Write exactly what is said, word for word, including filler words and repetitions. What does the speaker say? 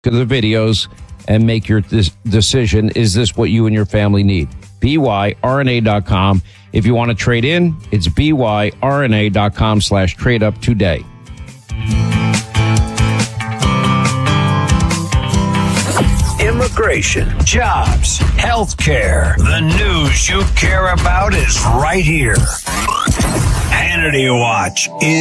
at the videos and make your this decision. Is this what you and your family need? B Y R N A dot com. If you want to trade in, it's B Y R N A dot com slash trade up today. Immigration, jobs, healthcare. The news you care about is right here. Hannity Watch is